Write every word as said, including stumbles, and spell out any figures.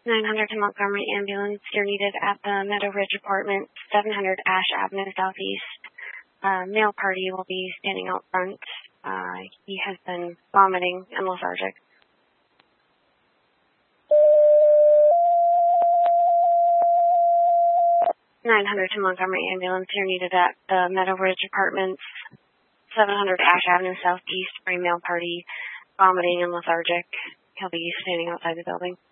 nine hundred to Montgomery Ambulance. You're needed at the Meadow Ridge Apartment, seven hundred Ash Avenue Southeast. Uh, male party will be standing out front. Uh, he has been vomiting and lethargic. nine hundred to Montgomery Ambulance. You're needed at the Meadow Ridge Apartments, seven hundred Ash Avenue Southeast for a male party, vomiting and lethargic. He'll be standing outside the building.